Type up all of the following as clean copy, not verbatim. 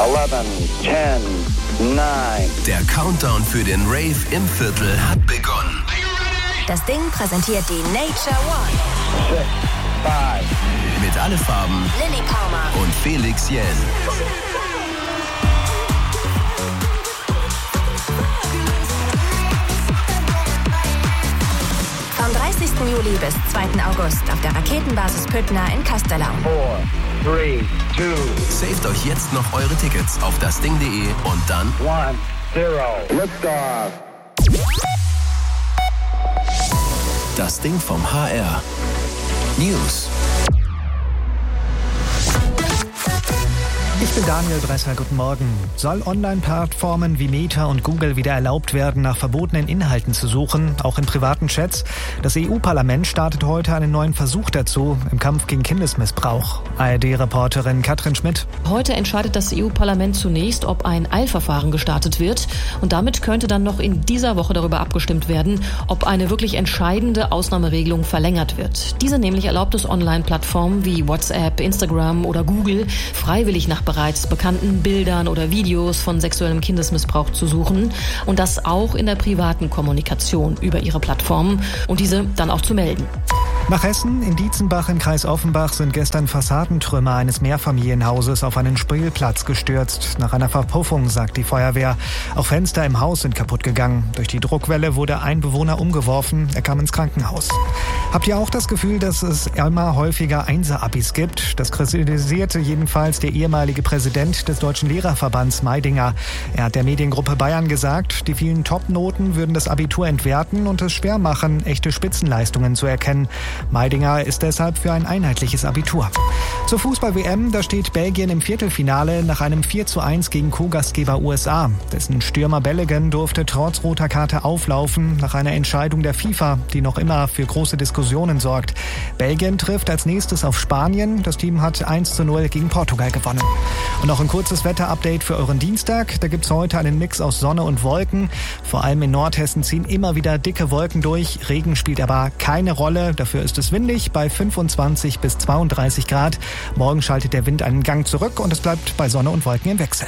11, 10, 9. Der Countdown für den Rave im Viertel hat begonnen. Das Ding präsentiert die Nature One. 6, 5. Mit Alle Farben, Lilly Palmer und Felix Jähn. Vom 30. Juli bis 2. August auf der Raketenbasis Püttner in Castellau. 4, 3, 2. Saved euch jetzt noch eure Tickets auf dasding.de und dann 1, 0. Liftoff. Das Ding vom HR. News. Ich bin Daniel Bresser, guten Morgen. Soll Online-Plattformen wie Meta und Google wieder erlaubt werden, nach verbotenen Inhalten zu suchen, auch in privaten Chats? Das EU-Parlament startet heute einen neuen Versuch dazu im Kampf gegen Kindesmissbrauch. ARD-Reporterin Katrin Schmidt. Heute entscheidet das EU-Parlament zunächst, ob ein Eilverfahren gestartet wird. Und damit könnte dann noch in dieser Woche darüber abgestimmt werden, ob eine wirklich entscheidende Ausnahmeregelung verlängert wird. Diese nämlich erlaubt es Online-Plattformen wie WhatsApp, Instagram oder Google, freiwillig nach bereits bekannten Bildern oder Videos von sexuellem Kindesmissbrauch zu suchen und das auch in der privaten Kommunikation über ihre Plattformen und diese dann auch zu melden. Nach Hessen, in Dietzenbach im Kreis Offenbach sind gestern Fassadentrümmer eines Mehrfamilienhauses auf einen Spielplatz gestürzt. Nach einer Verpuffung, sagt die Feuerwehr. Auch Fenster im Haus sind kaputt gegangen. Durch die Druckwelle wurde ein Bewohner umgeworfen. Er kam ins Krankenhaus. Habt ihr auch das Gefühl, dass es immer häufiger Einser-Abis gibt? Das kritisierte jedenfalls der ehemalige Präsident des Deutschen Lehrerverbands Meidinger. Er hat der Mediengruppe Bayern gesagt, die vielen Top-Noten würden das Abitur entwerten und es schwer machen, echte Spitzenleistungen zu erkennen. Meidinger ist deshalb für ein einheitliches Abitur. Zur Fußball-WM, da steht Belgien im Viertelfinale nach einem 4:1 gegen Co-Gastgeber USA. Dessen Stürmer Bellingham durfte trotz roter Karte auflaufen nach einer Entscheidung der FIFA, die noch immer für große Diskussionen sorgt. Belgien trifft als nächstes auf Spanien. Das Team hat 1:0 gegen Portugal gewonnen. Und noch ein kurzes Wetter-Update für euren Dienstag. Da gibt's heute einen Mix aus Sonne und Wolken. Vor allem in Nordhessen ziehen immer wieder dicke Wolken durch. Regen spielt aber keine Rolle. Dafür ist es windig bei 25 bis 32 Grad. Morgen schaltet der Wind einen Gang zurück und es bleibt bei Sonne und Wolken im Wechsel.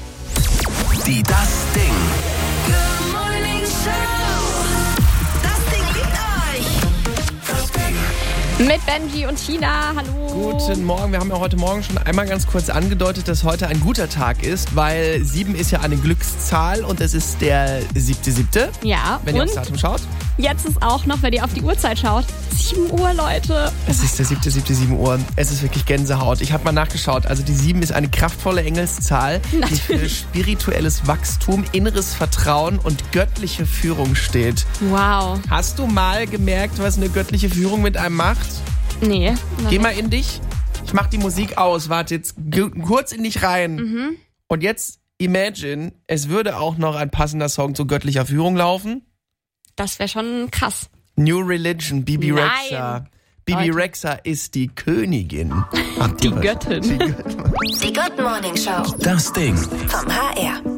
Die Das Ding. Good Morning Show. Das Ding liegt euch. Das Ding. Mit Benji und Tina, hallo. Guten Morgen, wir haben ja heute Morgen schon einmal ganz kurz angedeutet, dass heute ein guter Tag ist, weil 7 ist ja eine Glückszahl und es ist der 7.7. Ja, Wenn ihr und aufs Datum schaut. jetzt ist auch noch, wenn ihr auf die Uhrzeit schaut, 7 Uhr, Leute. Es ist der 7.7. 7 Uhr. Es ist wirklich Gänsehaut. Ich habe mal nachgeschaut. Also die 7 ist eine kraftvolle Engelszahl, die für spirituelles Wachstum, inneres Vertrauen und göttliche Führung steht. Wow. Hast du mal gemerkt, was eine göttliche Führung mit einem macht? Nee. Geh mal in dich. Ich mach die Musik aus. Warte, jetzt kurz in dich rein. Und jetzt imagine, es würde auch noch ein passender Song zu göttlicher Führung laufen. Das wäre schon krass. New Religion, Bibi Nein. Rexha. Bibi Leute. Rexha ist die Königin. Die Göttin. Die Good Morning Show Das Ding. vom HR.